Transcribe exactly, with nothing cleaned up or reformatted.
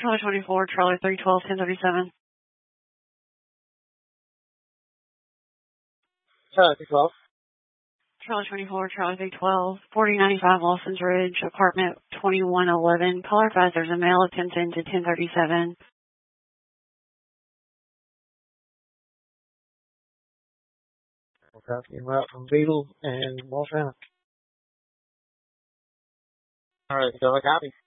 Charlie twenty-four, Charlie three twelve, ten thirty-seven. Charlie three twelve. Charlie twenty-four, Charlie three twelve, forty ninety-five Lawson's Ridge, apartment twenty-one eleven. Caller advised there's a male attempting to ten thirty-seven. Okay, you're out from Beetle and Walsh Island. All right, so I copy.